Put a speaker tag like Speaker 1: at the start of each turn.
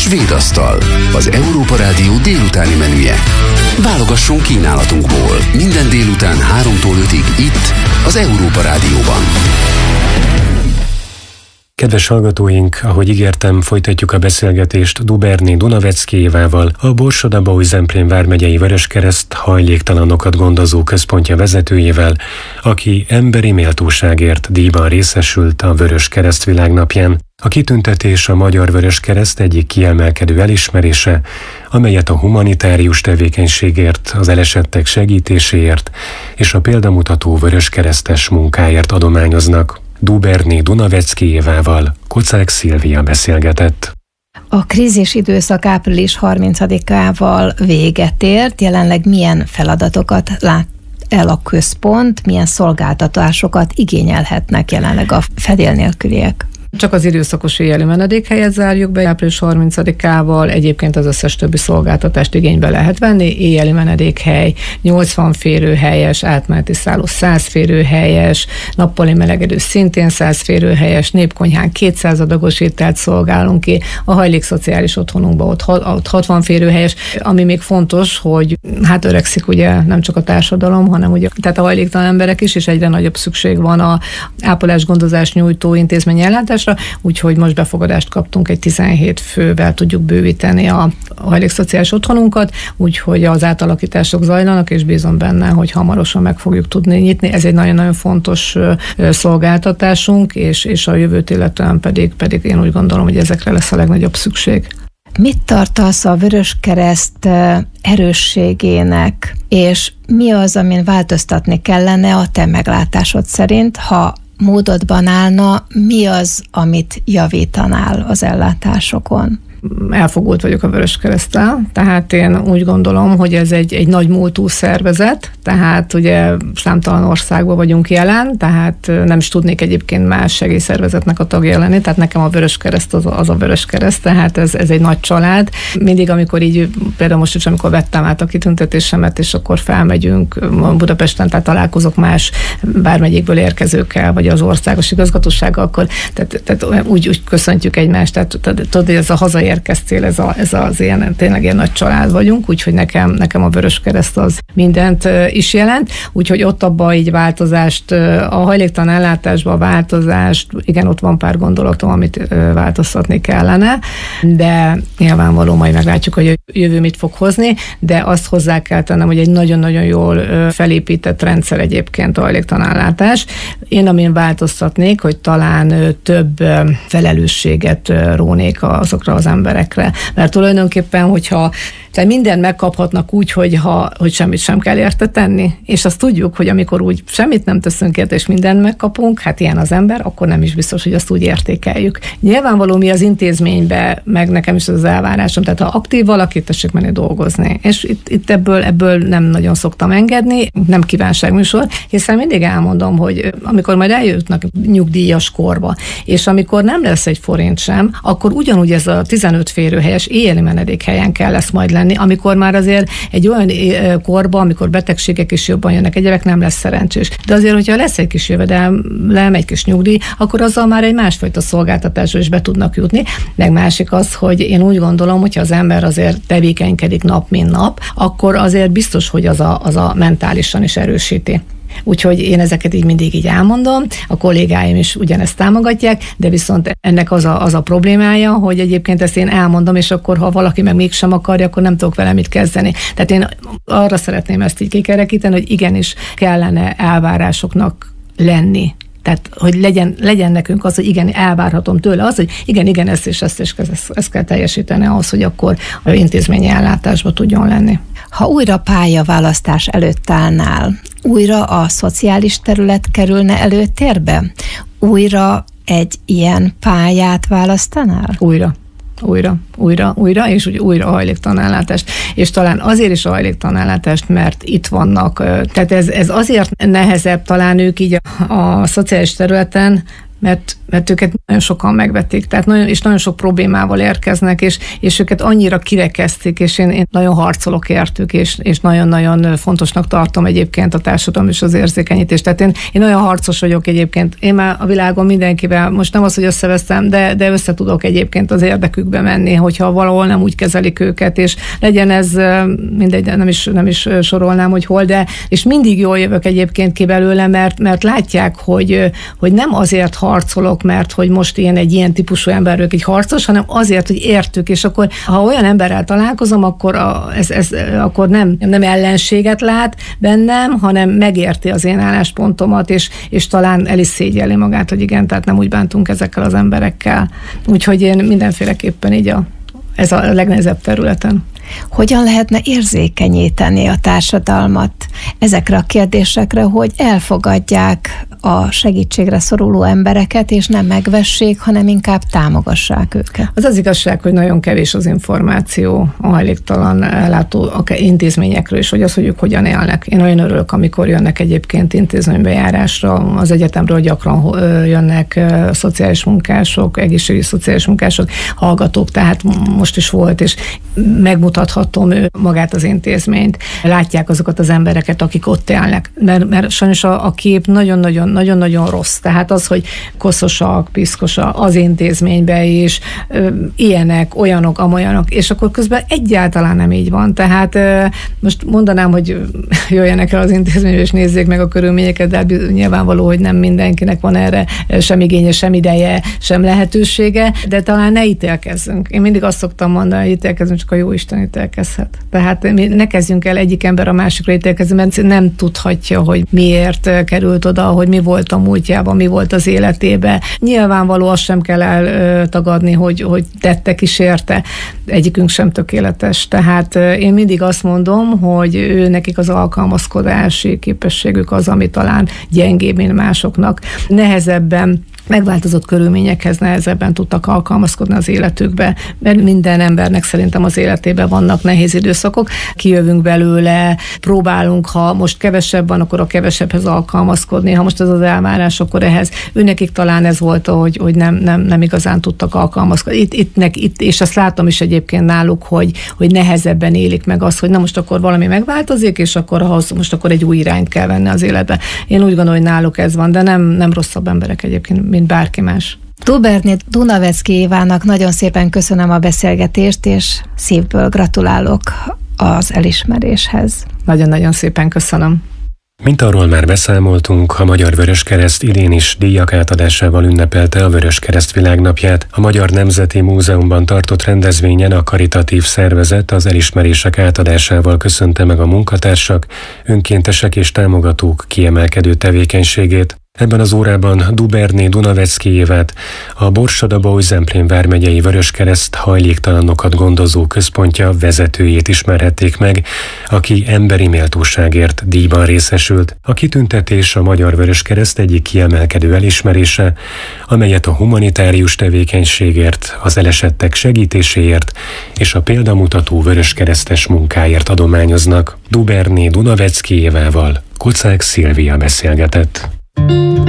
Speaker 1: Svéd asztal, az Európa Rádió délutáni menüje. Válogasson kínálatunkból minden délután 3-tól 5-ig itt, az Európa Rádióban.
Speaker 2: Kedves hallgatóink, ahogy ígértem, folytatjuk a beszélgetést Duberné Dunaveckijévával, a Borsod-Abaúj-Zemplén vármegyei Vöröskereszt hajléktalanokat gondozó központja vezetőjével, aki emberi méltóságért díjban részesült a Vöröskereszt világnapján. A kitüntetés a Magyar Vöröskereszt egyik kiemelkedő elismerése, amelyet a humanitárius tevékenységért, az elesettek segítéséért és a példamutató vöröskeresztes munkáért adományoznak. Duberné Dunaveckijévával Kocák Szilvia beszélgetett.
Speaker 3: A krízis időszak április 30-ával véget ért, jelenleg milyen feladatokat lát el a központ, milyen szolgáltatásokat igényelhetnek jelenleg a fedél nélküliek?
Speaker 4: Csak az időszakos éjjeli menedékhelyet zárjuk be április 30-ával, egyébként az összes többi szolgáltatást igénybe lehet venni. Éjjeli menedékhely, 80 férőhelyes, átmeneti szálló 100 férőhelyes, nappali melegedő szintén 100 férőhelyes, népkonyhán 200 adagos ételt szolgálunk ki, a hajlékszociális otthonunkban ott 60 férőhelyes. Ami még fontos, hogy hát öregszik ugye nem csak a társadalom, hanem ugye tehát a hajléktalan emberek is, és egyre nagyobb szükség van a ápolás-gondozás nyújtó intézmény ellátásra, úgyhogy most befogadást kaptunk, egy 17 fővel tudjuk bővíteni a hajlékszociális otthonunkat, úgyhogy az átalakítások zajlanak, és bízom benne, hogy hamarosan meg fogjuk tudni nyitni. Ez egy nagyon-nagyon fontos szolgáltatásunk, és a jövőt illetően pedig én úgy gondolom, hogy ezekre lesz a legnagyobb szükség.
Speaker 3: Mit tartasz a Vöröskereszt erősségének, és mi az, amin változtatni kellene a te meglátásod szerint, ha módodban állna, mi az, amit javítanál az ellátásokon?
Speaker 4: Elfogult vagyok a Vöröskereszttel, tehát én úgy gondolom, hogy ez egy nagy múltú szervezet, tehát ugye számtalan országban vagyunk jelen, tehát nem is tudnék egyébként más segélyszervezetnek a tagja lenni, tehát nekem a Vöröskereszt az a Vöröskereszt, tehát ez egy nagy család. Mindig, amikor így, például most is, amikor vettem át a kitüntetésemet, és akkor felmegyünk Budapesten, tehát találkozok más vármegyékből érkezőkkel, vagy az országos igazgatósággal, akkor tehát úgy köszöntjük egymást, tehát tudod, ez a hazaérkeztél, ez az ilyen, tényleg ilyen nagy család vagyunk, úgyhogy nekem a Vöröskereszt az mindent is jelent, úgyhogy ott abban így változást, a hajléktalan ellátásban változást, igen, ott van pár gondolatom, amit változtatni kellene, de nyilvánvaló majd meglátjuk, hogy a jövő mit fog hozni, de azt hozzá kell tennem, hogy egy nagyon-nagyon jól felépített rendszer egyébként a hajléktalan ellátás. Én amin változtatnék, hogy talán több felelősséget rónék azokra az emberekre. Mert tulajdonképpen, hogyha mindent megkaphatnak úgy, hogy semmit sem kell érte tenni, és azt tudjuk, hogy amikor úgy semmit nem teszünk érte, és mindent megkapunk, hát ilyen az ember, akkor nem is biztos, hogy azt úgy értékeljük. Nyilvánvaló mi az intézménybe, meg nekem is az elvárásom, tehát ha aktív valaki, tessék menni dolgozni. És itt ebből nem nagyon szoktam engedni, nem kívánságműsor, hiszen mindig elmondom, hogy amikor majd eljutnak nyugdíjas korba, és amikor nem lesz egy forint sem, akkor ugyanúgy ez a 15 férőhelyes éjjeli menedékhelyen kell lesz majd lenni, amikor már azért egy olyan korban, amikor betegségek is jobban jönnek, egyébként nem lesz szerencsés. De azért, hogyha lesz egy kis jövedelem, egy kis nyugdíj, akkor azzal már egy másfajta szolgáltatásra is be tudnak jutni. Meg másik az, hogy én úgy gondolom, hogyha az ember azért tevékenykedik nap, mint nap, akkor azért biztos, hogy az a mentálisan is erősíti. Úgyhogy én ezeket így mindig így elmondom, a kollégáim is ugyanezt támogatják, de viszont ennek az a problémája, hogy egyébként ezt én elmondom, és akkor ha valaki meg mégsem akarja, akkor nem tudok vele mit kezdeni. Tehát én arra szeretném ezt így kikerekíteni, hogy igenis kellene elvárásoknak lenni. Tehát, hogy legyen nekünk az, hogy igen, elvárhatom tőle az, hogy igen, ezt kell teljesíteni ahhoz, hogy akkor intézményi ellátásba tudjon lenni.
Speaker 3: Ha újra pályaválasztás előtt állnál, újra a szociális terület kerülne előtérbe? Újra egy ilyen pályát választanál? Újra, és úgy újra a hajléktalan ellátást. És talán azért is a hajléktalan ellátást, mert itt vannak, tehát ez azért nehezebb, talán ők így a szociális területen
Speaker 4: mert őket nagyon sokan megvetik, tehát nagyon sok problémával érkeznek, és őket annyira kirekesztik, és én nagyon harcolok értük, és nagyon-nagyon fontosnak tartom egyébként a társadalom és az érzékenyítést. Tehát én olyan harcos vagyok egyébként. Én már a világon mindenkivel, most nem az, hogy összevesztem, de össze tudok egyébként az érdekükbe menni, hogyha valahol nem úgy kezelik őket, és legyen ez, mindegy, nem is sorolnám, hogy hol, de és mindig jól jövök egyébként ki belőle, mert látják, hogy nem azért harcolok, mert hogy most én egy ilyen típusú ember vagyok, egy harcos, hanem azért, hogy értük, és akkor ha olyan emberrel találkozom, akkor akkor nem ellenséget lát bennem, hanem megérti az én álláspontomat, és talán el is szégyelli magát, hogy igen, tehát nem úgy bántunk ezekkel az emberekkel. Úgyhogy én mindenféleképpen így ez a legnehezebb területen.
Speaker 3: Hogyan lehetne érzékenyíteni a társadalmat ezekre a kérdésekre, hogy elfogadják a segítségre szoruló embereket, és nem megvessék, hanem inkább támogassák őket?
Speaker 4: Az igazság, hogy nagyon kevés az információ a hajléktalan ellátó intézményekről, és hogy ők hogyan élnek. Én nagyon örülök, amikor jönnek egyébként intézménybejárásra, az egyetemről gyakran jönnek szociális munkások, egészségügyi szociális munkások, hallgatók, tehát most is volt, és megmutathatom magát az intézményt. Látják azokat az embereket, akik ott élnek, mert sajnos a kép nagyon-nagyon rossz. Tehát az, hogy koszosak, piszkosak az intézményben is, ilyenek, olyanok, amolyanok, és akkor közben egyáltalán nem így van. Tehát most mondanám, hogy jöjjenek el az intézménybe, és nézzék meg a körülményeket, de nyilvánvaló, hogy nem mindenkinek van erre sem igénye, sem ideje, sem lehetősége, de talán ne ítélkezzünk. Én mindig azt szoktam mondani, hogy ítélkezzünk, csak a Jóisten ítélkezhet. Tehát ne kezdjünk el egyik ember a másikra ítélkezni, mert nem tudhatja, hogy miért került oda, hogy mi volt a múltjában, mi volt az életében. Nyilvánvaló, azt sem kell eltagadni, hogy tettek is érte. Egyikünk sem tökéletes. Tehát én mindig azt mondom, hogy nekik az alkalmazkodási képességük az, ami talán gyengébb, mint másoknak. Nehezebben megváltozott körülményekhez nehezebben tudtak alkalmazkodni az életükbe, mert minden embernek szerintem az életében vannak nehéz időszakok, kijövünk belőle, próbálunk, ha most kevesebb van, akkor a kevesebbhez alkalmazkodni, ha most ez az elvárás, akkor ehhez. Őnekik talán ez volt, hogy nem igazán tudtak alkalmazkodni. Itt, és azt látom is egyébként náluk, hogy nehezebben élik meg azt, hogy na most akkor valami megváltozik, és akkor ahhoz most akkor egy új irányt kell venni az életbe. Én úgy gondolom, hogy náluk ez van, de nem rosszabb emberek egyébként, mint bárki más.
Speaker 3: Dubernay Dunavecki Évának nagyon szépen köszönöm a beszélgetést, és szívből gratulálok az elismeréshez.
Speaker 4: Nagyon-nagyon szépen köszönöm.
Speaker 2: Mint arról már beszámoltunk, a Magyar Vöröskereszt idén is díjak átadásával ünnepelte a Vöröskereszt világnapját. A Magyar Nemzeti Múzeumban tartott rendezvényen a karitatív szervezet az elismerések átadásával köszönte meg a munkatársak, önkéntesek és támogatók kiemelkedő tevékenységét. Ebben az órában Dubernay Dunavecki Évát, a Borsod-Abaúj-Zemplén vármegyei Vöröskereszt hajléktalanokat gondozó központja vezetőjét ismerhették meg, aki emberi méltóságért díjban részesült. A kitüntetés a Magyar Vöröskereszt egyik kiemelkedő elismerése, amelyet a humanitárius tevékenységért, az elesettek segítéséért és a példamutató vöröskeresztes munkáért adományoznak. Dubernay Dunavecki Évával Kocák Szilvia beszélgetett.